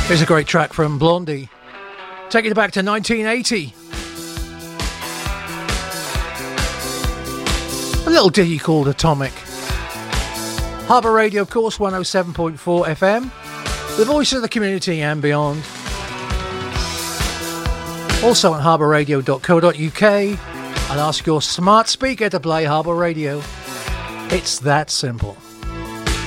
Here's a great track from Blondie, taking it back to 1980. A little ditty called Atomic. Harbour Radio, of course, 107.4 FM, the voice of the community and beyond. Also on harbourradio.co.uk, and ask your smart speaker to play Harbour Radio. It's that simple.